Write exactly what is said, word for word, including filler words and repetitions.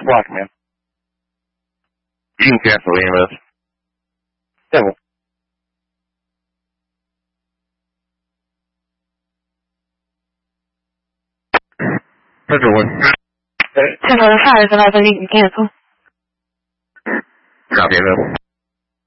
block, man. You can cancel the E M S. Devil. Central one. ten oh five, and I believe you can cancel. Copy that.